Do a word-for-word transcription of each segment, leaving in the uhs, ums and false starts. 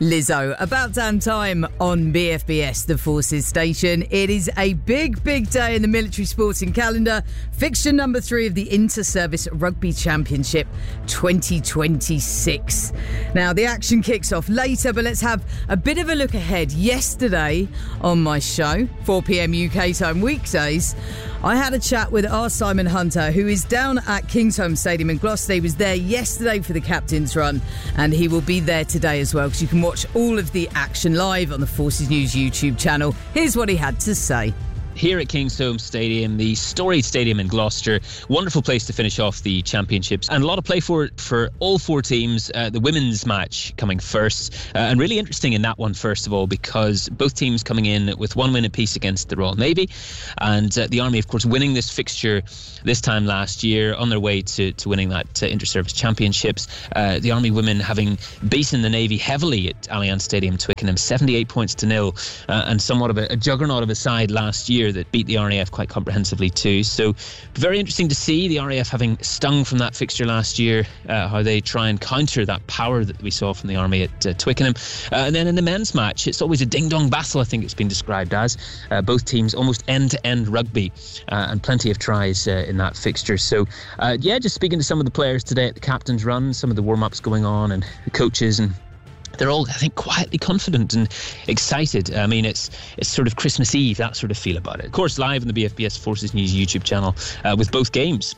Lizzo, about damn time on B F B S, the Forces station. It is a big, big day in the military sporting calendar. Fixture number three of the Inter-Service Rugby Championship twenty twenty-six. Now, the action kicks off later, but let's have a bit of a look ahead. Yesterday on my show, four p.m. U K time weekdays, I had a chat with our Simon Hunter, who is down at Kingsholm Stadium in Gloucester. He was there yesterday for the captain's run, and he will be there today as well, because you can watch all of the action live on the Forces News YouTube channel. Here's what he had to say. Here at Kingsholm Stadium, the storied stadium in Gloucester. Wonderful place to finish off the championships, and a lot of play for for all four teams. Uh, the women's match coming first, uh, and really interesting in that one, first of all, because both teams coming in with one win apiece against the Royal Navy, and uh, the Army, of course, winning this fixture this time last year, on their way to, to winning that uh, Inter-Service Championships. Uh, the Army women having beaten the Navy heavily at Allianz Stadium, Twickenham, seventy-eight points to nil, uh, and somewhat of a, a juggernaut of a side last year that beat the R A F quite comprehensively too. So very interesting to see the R A F having stung from that fixture last year, uh, how they try and counter that power that we saw from the Army at uh, Twickenham. Uh, and then in the men's match, it's always a ding-dong battle, I think it's been described as. Uh, both teams almost end-to-end rugby, uh, and plenty of tries uh, in that fixture. So uh, yeah, just speaking to some of the players today at the captain's run, some of the warm-ups going on, and the coaches, and they're all, I think, quietly confident and excited. I mean, it's it's sort of Christmas Eve, that sort of feel about it. Of course, live on the B F B S Forces News YouTube channel uh, with both games.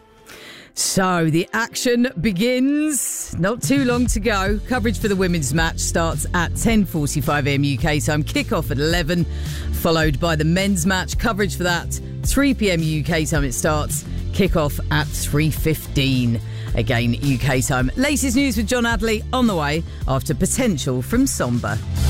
So the action begins. Not too long to go. Coverage for the women's match starts at ten forty-five a.m. U K time. Kick-off at eleven, followed by the men's match. Coverage for that, three p.m. U K time it starts. Kick-off at three fifteen. Again, U K time. Latest news with John Adley on the way after Potential from Somber.